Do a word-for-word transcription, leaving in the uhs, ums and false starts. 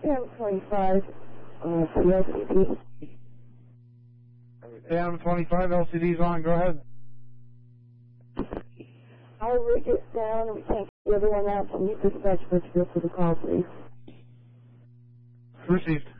M twenty-five uh, for the L C D. M twenty-five L C D's on, go ahead. Our rig is down and we can't get everyone out, so you dispatch first field for the call, please. Received.